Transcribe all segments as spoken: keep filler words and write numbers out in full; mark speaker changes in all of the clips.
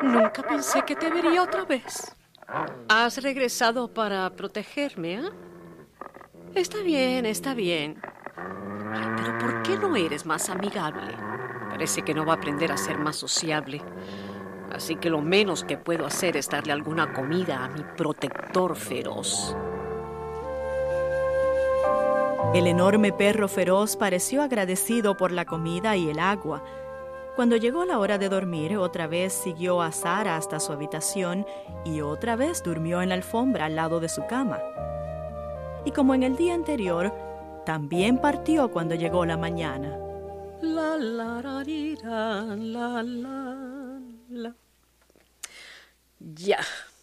Speaker 1: Nunca pensé que te vería otra vez. Has regresado para protegerme, ¿eh? Está bien, está bien. Ay, pero ¿por qué no eres más amigable? Parece que no va a aprender a ser más sociable. Así que lo menos que puedo hacer es darle alguna comida a mi protector feroz.
Speaker 2: El enorme perro feroz pareció agradecido por la comida y el agua. Cuando llegó la hora de dormir, otra vez siguió a Sara hasta su habitación y otra vez durmió en la alfombra al lado de su cama. Y como en el día anterior, también partió cuando llegó la mañana.
Speaker 1: La, la, la, la, la, la, la. Ya.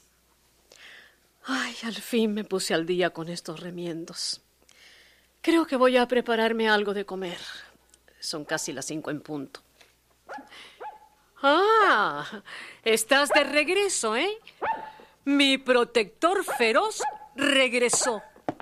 Speaker 1: Ay, al fin me puse al día con estos remiendos. Creo que voy a prepararme algo de comer. Son casi las cinco en punto. Ah, estás de regreso, ¿eh? Mi protector feroz regresó.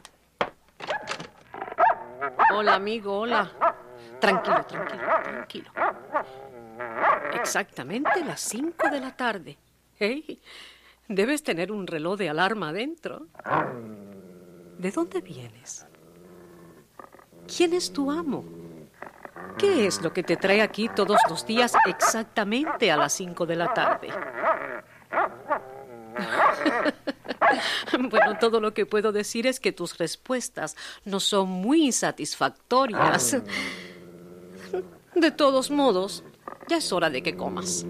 Speaker 1: Hola, amigo, hola. Tranquilo, tranquilo, tranquilo. Exactamente las cinco de la tarde. Hey, debes tener un reloj de alarma adentro. ¿De dónde vienes? ¿Quién es tu amo? ¿Qué es lo que te trae aquí todos los días exactamente a las cinco de la tarde? Bueno, todo lo que puedo decir es que tus respuestas no son muy satisfactorias. De todos modos, ya es hora de que comas.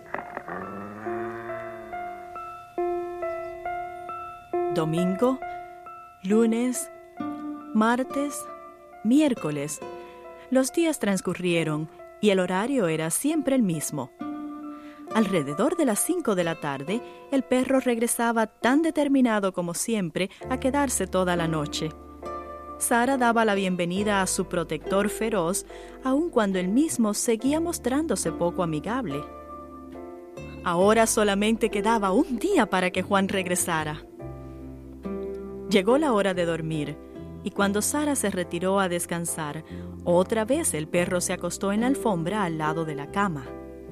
Speaker 2: Domingo, lunes, martes, miércoles. Los días transcurrieron y el horario era siempre el mismo. Alrededor de las cinco de la tarde, el perro regresaba tan determinado como siempre a quedarse toda la noche. Sara daba la bienvenida a su protector feroz, aun cuando él mismo seguía mostrándose poco amigable. Ahora solamente quedaba un día para que Juan regresara. Llegó la hora de dormir, y cuando Sara se retiró a descansar, otra vez el perro se acostó en la alfombra al lado de la cama.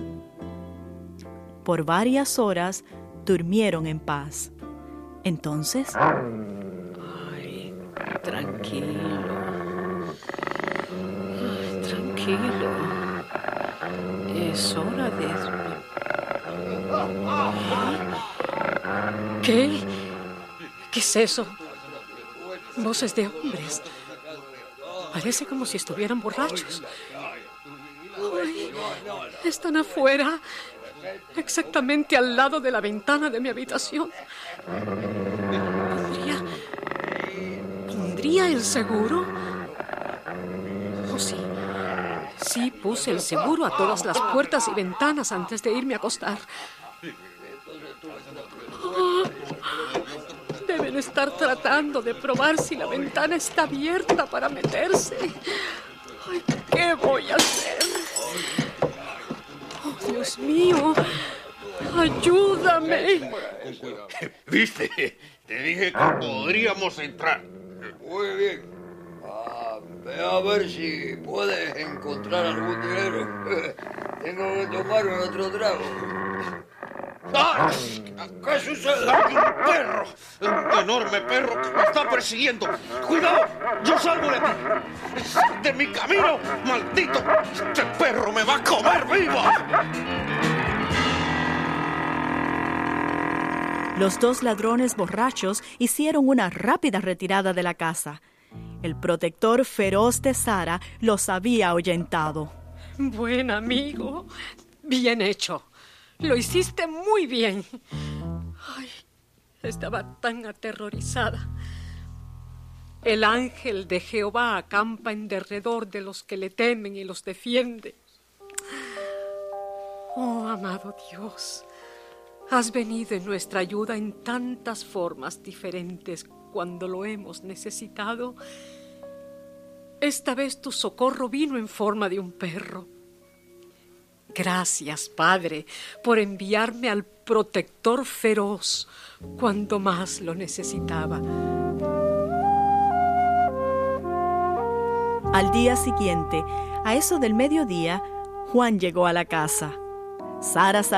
Speaker 2: Por varias horas durmieron en paz. Entonces...
Speaker 1: Ay, tranquilo. Ay, tranquilo. Es hora de... ¿Qué? ¿Qué es eso? Voces de hombres. Parece como si estuvieran borrachos. Ay, están afuera, exactamente al lado de la ventana de mi habitación. ¿Pondría, ¿Pondría el seguro? Oh, sí. Sí, puse el seguro a todas las puertas y ventanas antes de irme a acostar. Oh, deben estar tratando de probar si la ventana está abierta para meterse. Ay, ¿qué voy a hacer? Oh, Dios mío, ayúdame.
Speaker 3: ¿Viste? Te dije que podríamos entrar.
Speaker 4: Muy bien. Ah, ve a ver si puedes encontrar algún dinero. Tengo que tomar un otro trago.
Speaker 3: ¡Ah! ¿Qué sucede? ¡Hay un perro! Un enorme perro que me está persiguiendo. ¡Cuidado! ¡Yo salgo de aquí! ¡De mi camino! ¡Maldito! ¡Este perro me va a comer vivo!
Speaker 2: Los dos ladrones borrachos hicieron una rápida retirada de la casa. El protector feroz de Sara los había ahuyentado.
Speaker 1: Buen amigo, bien hecho. Lo hiciste muy bien. Ay, estaba tan aterrorizada. El ángel de Jehová acampa en derredor de los que le temen y los defiende. Oh, amado Dios, has venido en nuestra ayuda en tantas formas diferentes cuando lo hemos necesitado. Esta vez tu socorro vino en forma de un perro. Gracias, Padre, por enviarme al protector feroz cuando más lo necesitaba.
Speaker 2: Al día siguiente, a eso del mediodía, Juan llegó a la casa. Sara